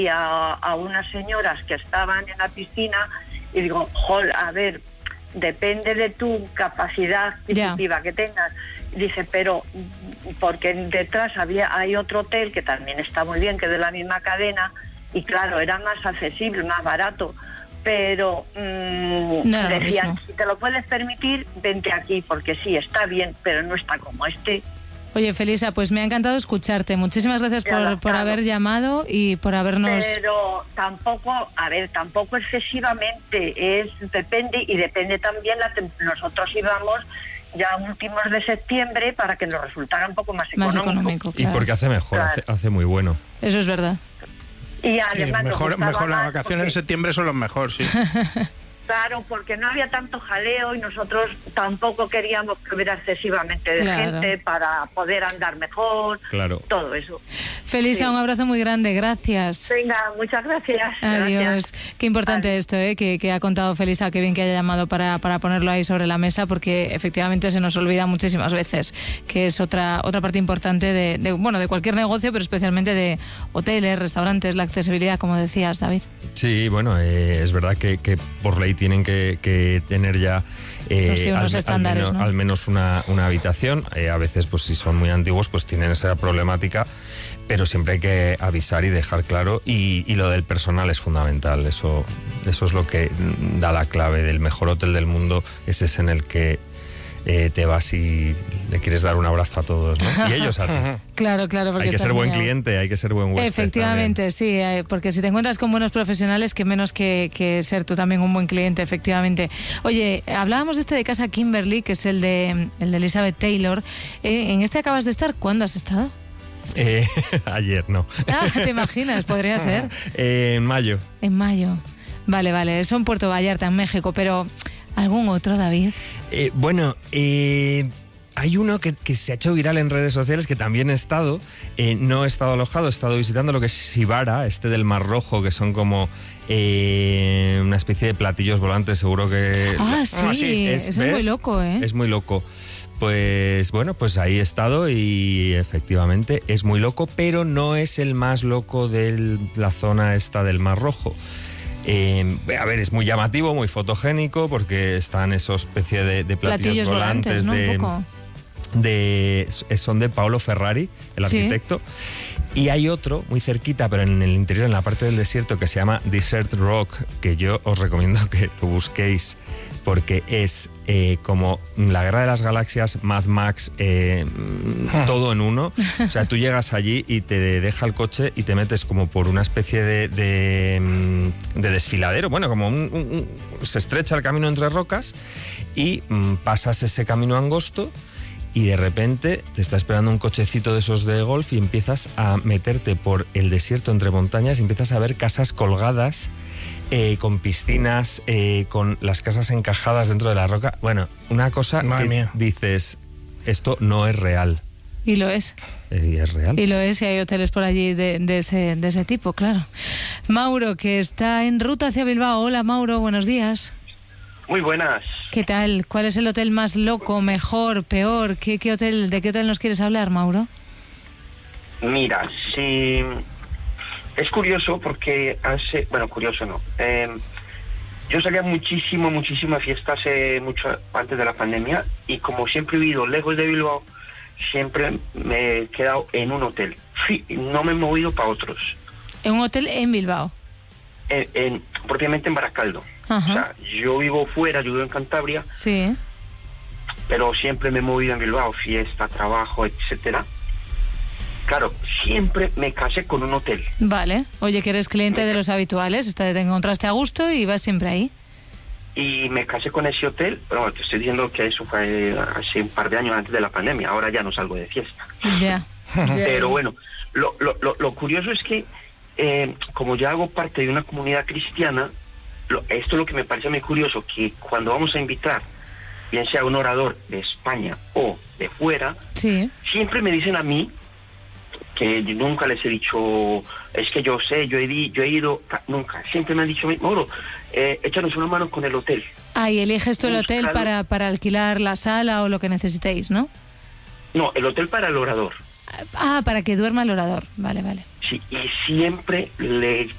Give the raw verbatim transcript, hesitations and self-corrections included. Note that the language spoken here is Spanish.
a, a unas señoras que estaban en la piscina y digo, jol, a ver, depende de tu capacidad adquisitiva yeah. que tengas. Dice, pero porque detrás había hay otro hotel que también está muy bien, que es de la misma cadena, y claro, era más accesible, más barato, pero mmm, no decían, si te lo puedes permitir, vente aquí, porque sí, está bien, pero no está como este. Oye, Felisa, pues me ha encantado escucharte. Muchísimas gracias por, por haber llamado y por habernos... Pero tampoco, a ver, tampoco excesivamente, es depende, y depende también, la nosotros íbamos ya últimos de septiembre para que nos resultara un poco más económico. Más económico, claro. Y porque hace mejor, claro. hace, hace muy bueno. Eso es verdad. Y además sí, mejor, mejor las vacaciones porque... en septiembre son los mejores, sí. Claro, porque no había tanto jaleo y nosotros tampoco queríamos que hubiera excesivamente de claro. gente para poder andar mejor, claro. todo eso. Felisa, sí. un abrazo muy grande, gracias. Venga, muchas gracias. Adiós. Gracias. Qué importante Adiós. esto, ¿eh? que, que ha contado Felisa, qué bien que haya llamado para, para ponerlo ahí sobre la mesa, porque efectivamente se nos olvida muchísimas veces, que es otra otra parte importante de, de bueno de cualquier negocio, pero especialmente de hoteles, restaurantes, la accesibilidad, como decías, David. Sí, bueno, eh, es verdad que, que por ley tienen que, que tener ya eh, sí, unos al, estándares, al menos, ¿no? al menos una, una habitación. Eh, a veces, pues si son muy antiguos, pues tienen esa problemática, pero siempre hay que avisar y dejar claro. Y, y lo del personal es fundamental. Eso, eso es lo que da la clave del mejor hotel del mundo. Ese es en el que Eh, te vas y le quieres dar un abrazo a todos, ¿no? Y ellos a ti. Claro, claro. Porque hay que ser buen genial. cliente, hay que ser buen huésped. Efectivamente, también. sí, porque si te encuentras con buenos profesionales, que menos que, que ser tú también un buen cliente, efectivamente. Oye, hablábamos de este de Casa Kimberly, que es el de, el de Elizabeth Taylor. Eh, ¿En este acabas de estar? ¿Cuándo has estado? Eh, ayer, no. Ah, ¿te imaginas? Podría ser. Eh, en mayo. En mayo. Vale, vale. Eso en Puerto Vallarta, en México, pero... ¿Algún otro, David? Eh, bueno, eh, hay uno que, que se ha hecho viral en redes sociales, que también he estado, eh, no he estado alojado, he estado visitando lo que es Shibara, este del Mar Rojo, que son como eh, una especie de platillos volantes, seguro que... Ah, sí, ah, sí. Es, es muy loco, ¿eh? Es muy loco. Pues bueno, pues ahí he estado y efectivamente es muy loco, pero no es el más loco de la zona esta del Mar Rojo. Eh, a ver, es muy llamativo, muy fotogénico, porque están esos especie de, de platillos, platillos volantes, volantes ¿no? de, de son de Paolo Ferrari, el ¿Sí? arquitecto. Y hay otro muy cerquita, pero en el interior, en la parte del desierto, que se llama Desert Rock, que yo os recomiendo que lo busquéis, porque es eh, como la Guerra de las Galaxias, Mad Max, eh, todo en uno. O sea, tú llegas allí y te deja el coche y te metes como por una especie de, de, de desfiladero. Bueno, como un, un, un, se estrecha el camino entre rocas y mm, pasas ese camino angosto y de repente te está esperando un cochecito de esos de golf y empiezas a meterte por el desierto entre montañas y empiezas a ver casas colgadas, Eh, con piscinas, eh, con las casas encajadas dentro de la roca. Bueno, una cosa Madre que mía. dices, esto no es real. Y lo es. Eh, y es real. Y lo es, y hay hoteles por allí de, de, ese, de ese tipo, claro. Mauro, que está en ruta hacia Bilbao. Hola, Mauro, buenos días. Muy buenas. ¿Qué tal? ¿Cuál es el hotel más loco, mejor, peor? ¿Qué, qué hotel, ¿De qué hotel nos quieres hablar, Mauro? Mira, sí... Es curioso porque hace... Bueno, curioso no. Eh, yo salía muchísimo, muchísima fiesta hace mucho antes de la pandemia y como siempre he vivido lejos de Bilbao, siempre me he quedado en un hotel. Sí, no me he movido para otros. ¿En un hotel en Bilbao? En, en, propiamente en Baracaldo. Ajá. O sea, yo vivo fuera, yo vivo en Cantabria. Sí. Pero siempre me he movido en Bilbao, fiesta, trabajo, etcétera. Claro, siempre me casé con un hotel. Vale. Oye, que eres cliente de los habituales, te encontraste a gusto y vas siempre ahí. Y me casé con ese hotel, pero bueno, te estoy diciendo que eso fue hace un par de años antes de la pandemia. Ahora ya no salgo de fiesta. Ya. Pero bueno, lo, lo, lo, lo curioso es que, eh, como ya hago parte de una comunidad cristiana, lo, esto es lo que me parece muy curioso, que cuando vamos a invitar, bien sea un orador de España o de fuera, sí. siempre me dicen a mí, que nunca les he dicho, es que yo sé, yo he, di, yo he ido, nunca, siempre me han dicho, Mauro, eh, échanos una mano con el hotel. Ah, y eliges tú el Buscado. hotel para, para alquilar la sala o lo que necesitéis, ¿no? No, el hotel para el orador. Ah, para que duerma el orador. Vale, vale. Sí, y siempre le